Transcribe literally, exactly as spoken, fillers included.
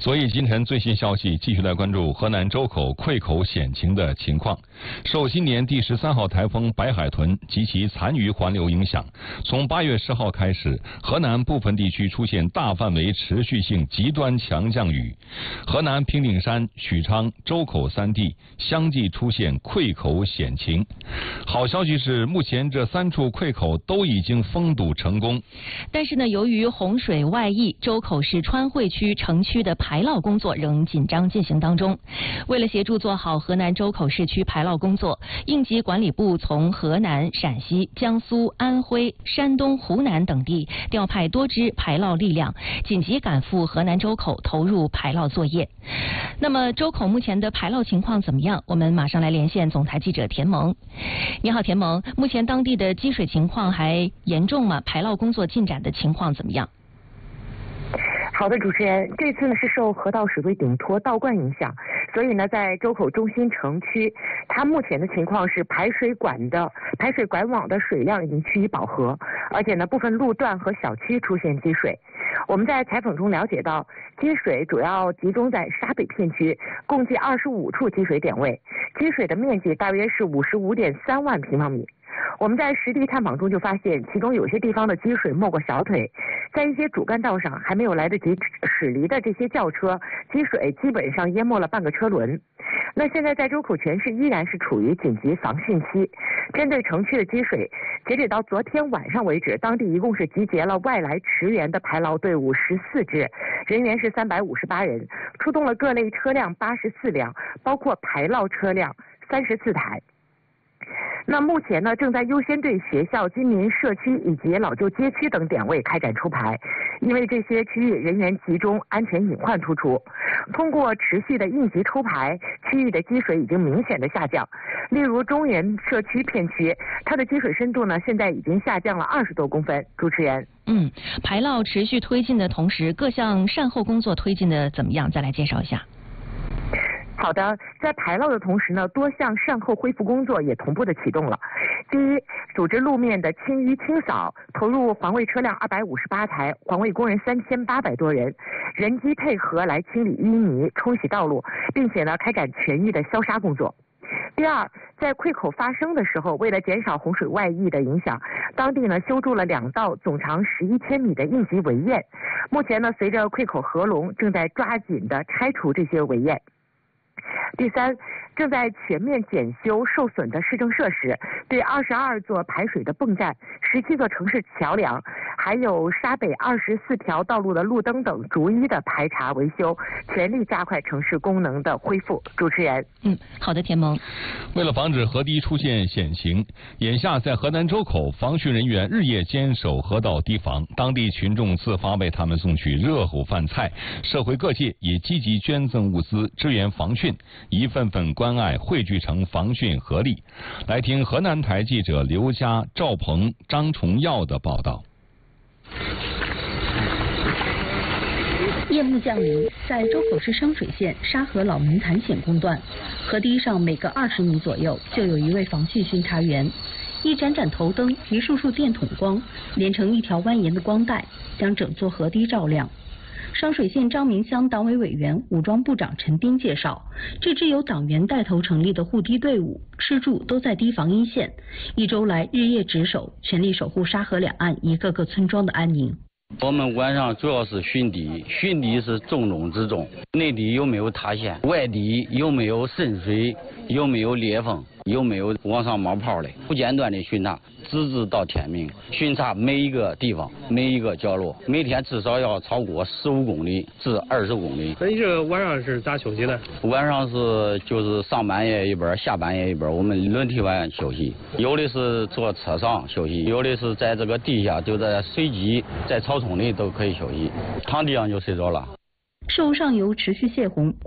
所以今晨最新消息，继续来关注河南周口溃口险情的情况。受今年第十三号台风白海豚及其残余环流影响，从八月十号开始，河南部分地区出现大范围持续性极端强降雨，河南平顶山、许昌、周口三地相继出现溃口险情。好消息是，目前这三处溃口都已经封堵成功。 但是呢，由于洪水外溢，周口市川汇区城区的排涝工作仍紧张进行当中。为了协助做好河南周口市区排涝工作，应急管理部从河南、陕西、江苏、安徽、山东、湖南等地调派多支排涝力量，紧急赶赴河南周口投入排涝作业。那么周口目前的排涝情况怎么样？我们马上来连线总台记者田萌。你好，田萌，目前当地的积水情况还严重吗？排涝工作进展的情况怎么样？ 好的，主持人，这次呢是受河道水位顶托倒灌影响，所以呢在周口中心城区，它目前的情况是排水管的排水管网的水量已经趋于饱和，而且呢部分路段和小区出现积水。我们在采访中了解到，积水主要集中在沙北片区，共计二十五处积水点位，积水的面积大约是五十五点三万平方米。我们在实地探访中就发现，其中有些地方的积水没过小腿，在一些主干道上还没有来得及驶离的这些轿车，积水基本上淹没了半个车轮。那现在在周口全市依然是处于紧急防汛期。针对城区的积水，截止到昨天晚上为止，当地一共是集结了外来驰援的排涝队伍十四支，人员是三百五十八人，出动了各类车辆八十四辆，包括排涝车辆三十四台。那目前呢，正在优先对学校、居民社区以及老旧街区等点位开展出排，因为这些区域人员集中，安全隐患突出。通过持续的应急抽排，区域的积水已经明显的下降。例如中原社区片区，它的积水深度呢，现在已经下降了二十多公分。主持人， 嗯，排涝持续推进的同时，各项善后工作推进的怎么样？再来介绍一下。 好的，在排涝的同时呢，多项善后恢复工作也同步的启动了。第一，组织路面的清淤清扫，投入环卫车辆二百五十八台，环卫工人三千八百多人，人机配合来清理淤泥、冲洗道路，并且呢开展全域的消杀工作。第二，在溃口发生的时候，为了减少洪水外溢的影响，当地呢修筑了两道总长十一千米的应急围堰。目前呢，随着溃口合龙，正在抓紧的拆除这些围堰。第三，正在全面检修受损的市政设施，对二十二座排水的泵站、十七座城市桥梁，还有沙北二十四条道路的路灯等逐一的排查维修，全力加快城市功能的恢复。主持人， 嗯，好的，田萌。 为了防止河堤出现险情，眼下在河南周口，防汛人员日夜坚守河道堤防，当地群众自发为他们送去热乎饭菜，社会各界也积极捐赠物资支援防汛。一份份关爱汇聚成防汛合力。来听河南台记者刘佳、赵鹏、张崇耀的报道。 夜幕降临，在周口市商水县沙河老门潭险公段，河堤上每隔二十米左右就有一位防汛巡查员，一盏盏头灯，一束束电筒光，连成一条蜿蜒的光带，将整座河堤照亮。商水县张明乡党委委员、武装部长陈斌介绍，这支由党员带头成立的护堤队伍，吃住都在堤防一线，一周来日夜值守，全力守护沙河两岸一个个村庄的安宁。 我们晚上主要是巡堤，巡堤是重中之重，内堤有没有塌陷，外堤有没有渗水，有没有裂缝，有没有往上冒泡的，不间断的巡查，直至到天明，巡查每一个地方，每一个角落，每天至少要超过十五公里至二十公里。 那你这个晚上是咋休息的？ 晚上是就是上半夜一班，下半夜一班，我们轮替晚休息。有的是坐车上休息，有的是在这个地下，就在水基，在草丛里都可以休息，躺地上就睡着了。 受上游持续泄洪。